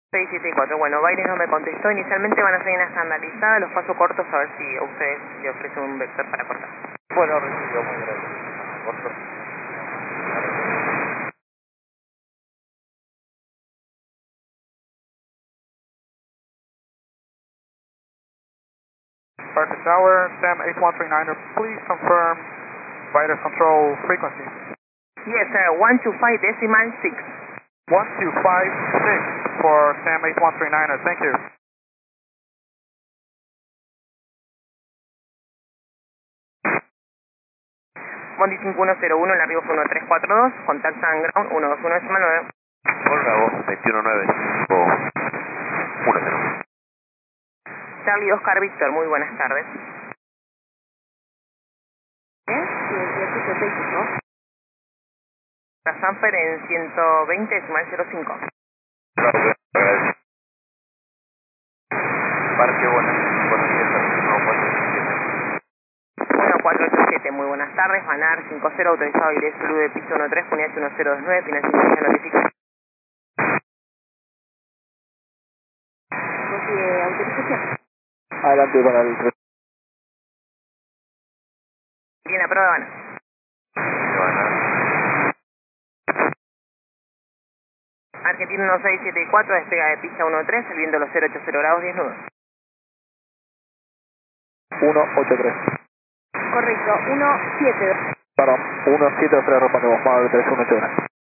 674, bueno, Baires no me contestó, inicialmente van a ser una estandarizada, los paso cortos a ver si a ustedes le ofrecen un vector para cortar. Bueno, recibido, muy gracias. Corto. Parker Tower, SAM 8139, please confirm virus control frequency. Yes, sir, 125.6. 1256 for SAM 8139, thank you. Bondi 5101, el arribo fue 1342, contactan ground 121.9. Por Bravo, 219, Charlie Oscar Víctor, muy buenas tardes. Sanfer en 120.05. Bravo, gracias. Parque Buenos Días, 1487, muy buenas tardes, Banar 50, autorizado y SLU de piso 13, unidad 1029, financiación notificación. Autorización. Adelante para el... Bien, aprueba, Banar. Argentina 1674, despega de pista 13, el viento los 080 grados, 10 nudos. 183. Correcto, 172. Perdón, 173 respondemos, Madre 3181.